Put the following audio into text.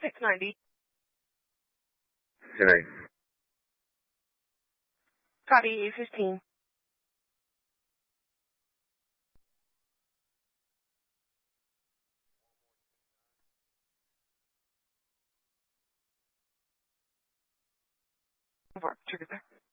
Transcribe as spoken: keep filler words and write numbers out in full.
six ninety. ten eight. Copy, eight fifteen. Work, trigger there.